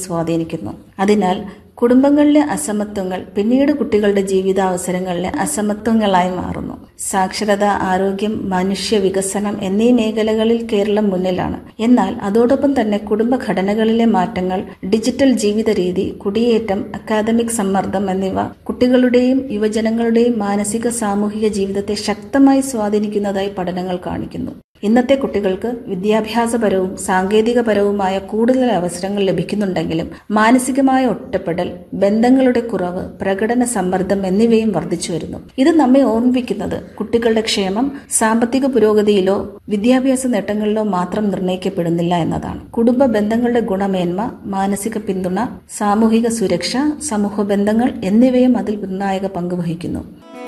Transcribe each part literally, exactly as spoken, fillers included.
സ്വാധീനിക്കുന്നു. അതിനാൽ കുടുംബങ്ങളിലെ അസമത്വങ്ങൾ പിന്നീട് കുട്ടികളുടെ ജീവിതാവസരങ്ങളിലെ അസമത്വങ്ങളായി മാറുന്നു. സാക്ഷരത, ആരോഗ്യം, മനുഷ്യ വികസനം എന്നീ മേഖലകളിൽ കേരളം മുന്നിലാണ്. എന്നാൽ അതോടൊപ്പം തന്നെ കുടുംബഘടനകളിലെ മാറ്റങ്ങൾ, ഡിജിറ്റൽ ജീവിത രീതി, കുടിയേറ്റം, അക്കാദമിക് സമ്മർദ്ദം എന്നിവ കുട്ടികളുടെയും യുവജനങ്ങളുടെയും മാനസിക സാമൂഹിക ജീവിതത്തെ ശക്തമായി സ്വാധീനിക്കുന്നതായി പഠനങ്ങൾ കാണിക്കുന്നു. ഇന്നത്തെ കുട്ടികൾക്ക് വിദ്യാഭ്യാസപരവും സാങ്കേതികപരവുമായ കൂടുതൽ അവസരങ്ങൾ ലഭിക്കുന്നുണ്ടെങ്കിലും മാനസികമായ ഒറ്റപ്പെടൽ, ബന്ധങ്ങളുടെ കുറവ്, പ്രകടന സമ്മർദ്ദം എന്നിവയും വർദ്ധിച്ചു വരുന്നു. ഇത് നമ്മെ ഓർമ്മിപ്പിക്കുന്നത് കുട്ടികളുടെ ക്ഷേമം സാമ്പത്തിക പുരോഗതിയിലോ വിദ്യാഭ്യാസ നേട്ടങ്ങളിലോ മാത്രം നിർണ്ണയിക്കപ്പെടുന്നില്ല എന്നതാണ്. കുടുംബ ബന്ധങ്ങളുടെ ഗുണമേന്മ, മാനസിക പിന്തുണ, സാമൂഹിക സുരക്ഷ, സമൂഹ ബന്ധങ്ങൾ എന്നിവയും അതിൽ നിർണായക പങ്കുവഹിക്കുന്നു.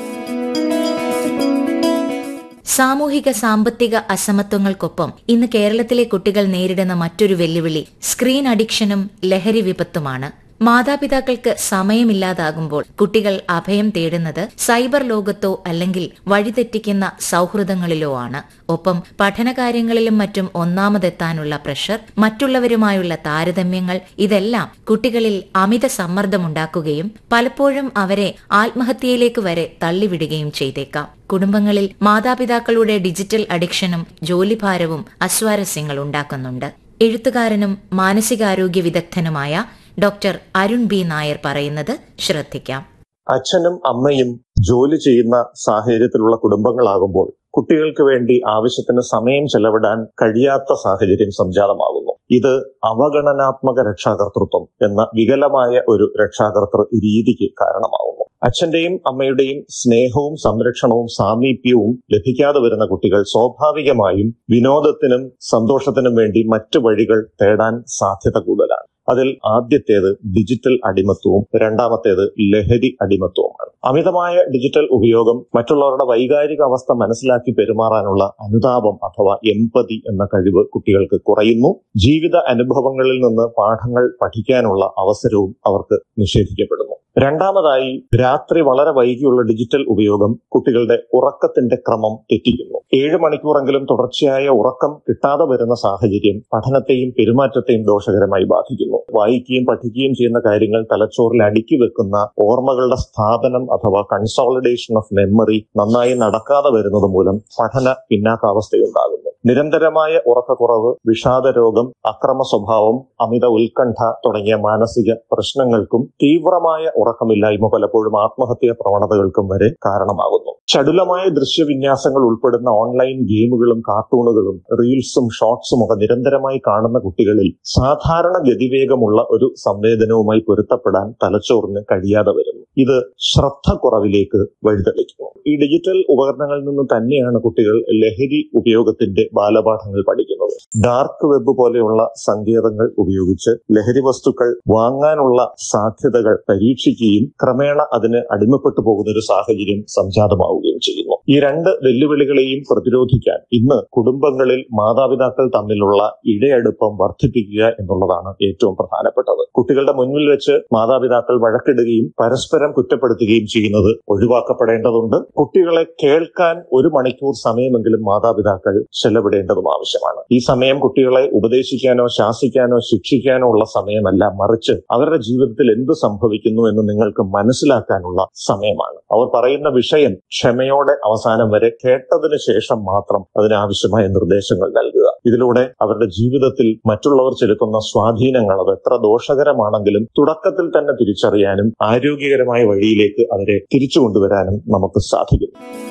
സാമൂഹിക സാമ്പത്തിക അസമത്വങ്ങൾക്കൊപ്പം ഇന്ന് കേരളത്തിലെ കുട്ടികൾ നേരിടുന്ന മറ്റൊരു വെല്ലുവിളി സ്ക്രീൻ അഡിക്ഷനും ലഹരി വിപത്തുമാണ്. മാതാപിതാക്കൾക്ക് സമയമില്ലാതാകുമ്പോൾ കുട്ടികൾ അഭയം തേടുന്നത് സൈബർ ലോകത്തോ അല്ലെങ്കിൽ വഴിതെറ്റിക്കുന്ന സൗഹൃദങ്ങളിലോ ആണ്. ഒപ്പം പഠനകാര്യങ്ങളിലും മറ്റും ഒന്നാമതെത്താനുള്ള പ്രഷർ, മറ്റുള്ളവരുമായുള്ള താരതമ്യങ്ങൾ, ഇതെല്ലാം കുട്ടികളിൽ അമിത സമ്മർദ്ദമുണ്ടാക്കുകയും പലപ്പോഴും അവരെ ആത്മഹത്യയിലേക്ക് വരെ തള്ളിവിടുകയും ചെയ്തേക്കാം. കുടുംബങ്ങളിൽ മാതാപിതാക്കളുടെ ഡിജിറ്റൽ അഡിക്ഷനും ജോലിഭാരവും അസ്വാരസ്യങ്ങൾ ഉണ്ടാക്കുന്നുണ്ട്. എഴുത്തുകാരനും മാനസികാരോഗ്യ വിദഗ്ധനുമായ ഡോക്ടർ അരുൺ ബി നായർ പറയുന്നത് ശ്രദ്ധിക്കാം. അച്ഛനും അമ്മയും ജോലി ചെയ്യുന്ന സാഹചര്യത്തിലുള്ള കുടുംബങ്ങളാകുമ്പോൾ കുട്ടികൾക്ക് വേണ്ടി ആവശ്യത്തിന് സമയം ചെലവിടാൻ കഴിയാത്ത സാഹചര്യം സംജാതമാകുന്നു. ഇത് അവഗണനാത്മക രക്ഷാകർതൃത്വം എന്ന വികലമായ ഒരു രക്ഷാകർതൃ രീതിക്ക് കാരണമാകുന്നു. അച്ഛന്റെയും അമ്മയുടെയും സ്നേഹവും സംരക്ഷണവും സാമീപ്യവും ലഭിക്കാതെ വരുന്ന കുട്ടികൾ സ്വാഭാവികമായും വിനോദത്തിനും സന്തോഷത്തിനും വേണ്ടി മറ്റു വഴികൾ തേടാൻ സാധ്യത കൂടുതലാണ്. അതിൽ ആദ്യത്തേത് ഡിജിറ്റൽ അടിമത്വവും രണ്ടാമത്തേത് ലഹരി അടിമത്വവുമാണ്. അമിതമായ ഡിജിറ്റൽ ഉപയോഗം മറ്റുള്ളവരുടെ വൈകാരിക അവസ്ഥ മനസ്സിലാക്കി പെരുമാറാനുള്ള അനുതാപം അഥവാ എംപതി എന്ന കഴിവ് കുട്ടികൾക്ക് കുറയുന്നു. ജീവിത അനുഭവങ്ങളിൽ നിന്ന് പാഠങ്ങൾ പഠിക്കാനുള്ള അവസരവും അവർക്ക് നിഷേധിക്കപ്പെടുന്നു. രണ്ടാമതായി, രാത്രി വളരെ വൈകിയുള്ള ഡിജിറ്റൽ ഉപയോഗം കുട്ടികളുടെ ഉറക്കത്തിന്റെ ക്രമം തെറ്റിക്കുന്നു. ഏഴ് മണിക്കൂറെങ്കിലും തുടർച്ചയായ ഉറക്കം കിട്ടാതെ വരുന്ന സാഹചര്യം പഠനത്തെയും പെരുമാറ്റത്തെയും ദോഷകരമായി ബാധിക്കുന്നു. വായിക്കുകയും പഠിക്കുകയും ചെയ്യുന്ന കാര്യങ്ങൾ തലച്ചോറിൽ അടുക്കി വെക്കുന്ന ഓർമ്മകളുടെ സ്ഥാപനം അഥവാ കൺസോളിഡേഷൻ ഓഫ് മെമ്മറി നന്നായി നടക്കാതെ വരുന്നത് മൂലം പഠന പിന്നാക്കാവസ്ഥയുണ്ടാകുന്നു. നിരന്തരമായ ഉറക്കക്കുറവ്, വിഷാദരോഗം, അക്രമ സ്വഭാവം, അമിത ഉത്കണ്ഠ തുടങ്ങിയ മാനസിക പ്രശ്നങ്ങൾക്കും തീവ്രമായ ഉറക്കമില്ലായ്മ പലപ്പോഴും ആത്മഹത്യാ പ്രവണതകൾക്കും വരെ കാരണമാകുന്നു. ചടുലമായ ദൃശ്യവിന്യാസങ്ങൾ ഉൾപ്പെടുന്ന ഓൺലൈൻ ഗെയിമുകളും കാർട്ടൂണുകളും റീൽസും ഷോർട്സും ഒക്കെ നിരന്തരമായി കാണുന്ന കുട്ടികളിൽ സാധാരണ ഗതിവേഗമുള്ള ഒരു സംവേദനവുമായി പൊരുത്തപ്പെടാൻ തലച്ചോറിന് കഴിയാതെ വരുന്നു. ഇത് ശ്രദ്ധ കുറവിലേക്ക് വഴിതെളിക്കുന്നു. ഈ ഡിജിറ്റൽ ഉപകരണങ്ങളിൽ നിന്ന് തന്നെയാണ് കുട്ടികൾ ലഹരി ഉപയോഗത്തിന്റെ ബാലപാഠങ്ങൾ പഠിക്കുന്നത്. ഡാർക്ക് വെബ് പോലെയുള്ള സങ്കേതങ്ങൾ ഉപയോഗിച്ച് ലഹരി വസ്തുക്കൾ വാങ്ങാനുള്ള സാധ്യതകൾ പരീക്ഷിക്കുകയും ക്രമേണ അതിന് അടിമപ്പെട്ടു പോകുന്ന ഒരു സാഹചര്യം സംജാതമാവുകയും ചെയ്യുന്നു. ഈ രണ്ട് വെല്ലുവിളികളെയും പ്രതിരോധിക്കാൻ ഇന്ന് കുടുംബങ്ങളിൽ മാതാപിതാക്കൾ തമ്മിലുള്ള ഇഴയടുപ്പം വർദ്ധിപ്പിക്കുക എന്നുള്ളതാണ് ഏറ്റവും പ്രധാനപ്പെട്ടത്. കുട്ടികളുടെ മുന്നിൽ വെച്ച് മാതാപിതാക്കൾ വഴക്കിടുകയും പരസ്പരം കുറ്റപ്പെടുത്തുകയും ചെയ്യുന്നത് ഒഴിവാക്കപ്പെടേണ്ടതുണ്ട്. കുട്ടികളെ കേൾക്കാൻ ഒരു മണിക്കൂർ സമയമെങ്കിലും മാതാപിതാക്കൾ ചെലവിടേണ്ടതും ആവശ്യമാണ്. ഈ സമയം കുട്ടികളെ ഉപദേശിക്കാനോ ശാസിക്കാനോ ശിക്ഷിക്കാനോ ഉള്ള സമയമല്ല, മറിച്ച് അവരുടെ ജീവിതത്തിൽ എന്ത് സംഭവിക്കുന്നു എന്ന് നിങ്ങൾക്ക് മനസ്സിലാക്കാനുള്ള സമയമാണ്. അവർ പറയുന്ന വിഷയം ക്ഷമയോടെ അവസാനം വരെ കേട്ടതിന് ശേഷം മാത്രം അതിനാവശ്യമായ നിർദ്ദേശങ്ങൾ നൽകുക. ഇതിലൂടെ അവരുടെ ജീവിതത്തിൽ മറ്റുള്ളവർ ചെലുത്തുന്ന സ്വാധീനങ്ങൾ അത് എത്ര ദോഷകരമാണെങ്കിലും തുടക്കത്തിൽ തന്നെ തിരിച്ചറിയാനും ആരോഗ്യകരമായ വഴിയിലേക്ക് അവരെ തിരിച്ചു കൊണ്ടുവരാനും നമുക്ക് സാധിക്കും.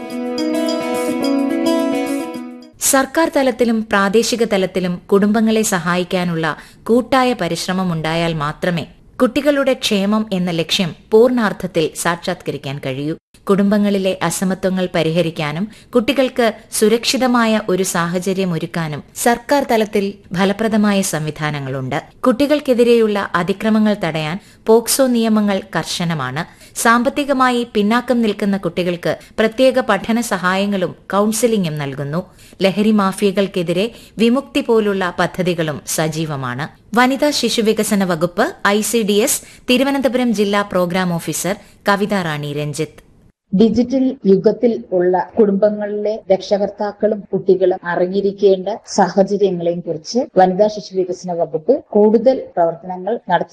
സർക്കാർ തലത്തിലും പ്രാദേശിക തലത്തിലും കുടുംബങ്ങളെ സഹായിക്കാനുള്ള കൂട്ടായ പരിശ്രമം ഉണ്ടായാൽ മാത്രമേ കുട്ടികളുടെ ക്ഷേമം എന്ന ലക്ഷ്യം പൂർണ്ണാർത്ഥത്തിൽ സാക്ഷാത്കരിക്കാൻ കഴിയൂ. കുടുംബങ്ങളിലെ അസമത്വങ്ങൾ പരിഹരിക്കാനും കുട്ടികൾക്ക് സുരക്ഷിതമായ ഒരു സാഹചര്യം ഒരുക്കാനും സർക്കാർ തലത്തിൽ ഫലപ്രദമായ സംവിധാനങ്ങളുണ്ട്. കുട്ടികൾക്കെതിരെയുള്ള അതിക്രമങ്ങൾ തടയാൻ പോക്സോ നിയമങ്ങൾ കർശനമാണ്. സാമ്പത്തികമായി പിന്നാക്കം നിൽക്കുന്ന കുട്ടികൾക്ക് പ്രത്യേക പഠന സഹായങ്ങളും കൌൺസിലിംഗും നൽകുന്നു. ലഹരി മാഫിയകൾക്കെതിരെ വിമുക്തി പോലുള്ള പദ്ധതികളും സജീവമാണ്. വനിതാ ശിശുവികസന വകുപ്പ് I C D S Thiruvananthapuram ജില്ലാ പ്രോഗ്രാം ഓഫീസർ കവിത റാണി രഞ്ജിത്ത്. ഡിജിറ്റൽ യുഗത്തിൽ ഉള്ള കുടുംബങ്ങളിലെ രക്ഷകർത്താക്കളും കുട്ടികളും അറിഞ്ഞിരിക്കേണ്ട സാഹചര്യങ്ങളെയും കുറിച്ച് വനിതാ ശിശു വികസന വകുപ്പ് കൂടുതൽ പ്രവർത്തനങ്ങൾ നടത്തി